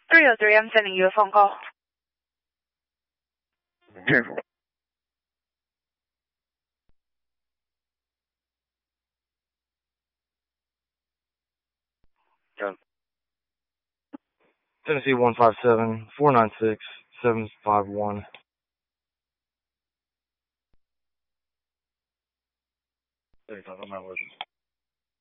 303, I'm sending you a phone call. Careful. Go. Tennessee 157-496-751. I'm not listening.